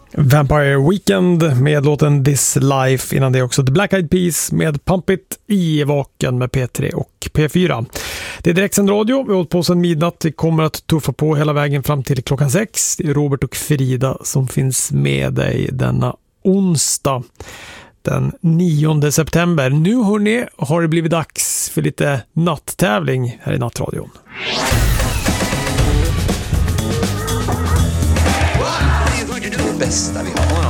Vampire Weekend med låten This Life. Innan det också The Black Eyed Peas med Pump It i Vaken med P3 och P4. Det är direktsänd radio. Vi har hållit på sedan midnatt. Vi kommer att tuffa på hela vägen fram till klockan 6. Det är Robert och Frida som finns med dig denna onsdag den 9 september. Nu hörni, har det blivit dags för lite natttävling här i Nattradion. Bästa vi har.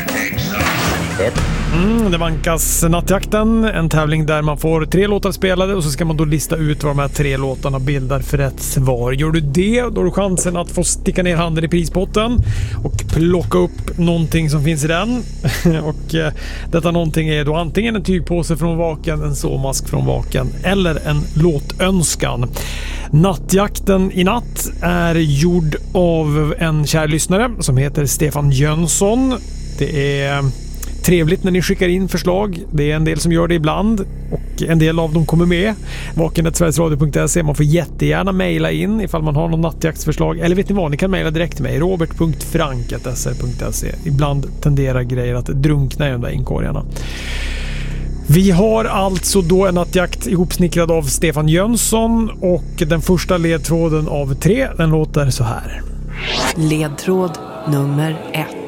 Det vankas Nattjakten, en tävling där man får 3 låtar spelade och så ska man då lista ut vad de här 3 låtarna bildar för rätt svar. Gör du det, då har du chansen att få sticka ner handen i prispotten och plocka upp någonting som finns i den. Och detta någonting är då antingen en tygpåse från Vaken, en såmask från Vaken eller en låtönskan. Nattjakten i natt är gjord av en kär lyssnare som heter Stefan Jönsson. Det är trevligt när ni skickar in förslag. Det är en del som gör det ibland och en del av dem kommer med. vaken@sverigesradio.se. Man får jättegärna mejla in ifall man har någon nattjaktsförslag. Eller vet ni vad, ni kan mejla direkt till mig. robert.frank@sr.se. Ibland tenderar grejer att drunkna i de där inkorgarna. Vi har alltså då en nattjakt ihopsnickrad av Stefan Jönsson och den första ledtråden av 3, den låter så här. Ledtråd nummer 1.